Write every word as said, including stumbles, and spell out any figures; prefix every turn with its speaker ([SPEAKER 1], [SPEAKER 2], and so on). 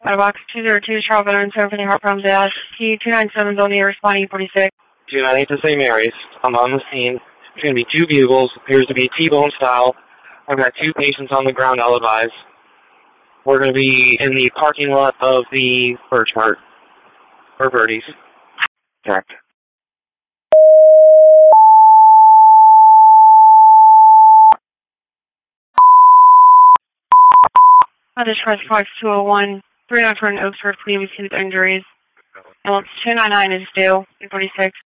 [SPEAKER 1] Out box two zero two, Charles Veterans Home for the Heart Problems A S. P two nine seven, only responding forty-six.
[SPEAKER 2] two nine eight to Saint Mary's. I'm on the scene. There's going to be two bugles. Appears to be T-bone style. I've got two patients on the ground, I'll advise. We're going to be in the parking lot of the Birch Mart. Or Birdie's. Correct.
[SPEAKER 1] I just press Fox two oh one, three nine for an Oxford, please, with injuries. And two nine nine is due, forty-six.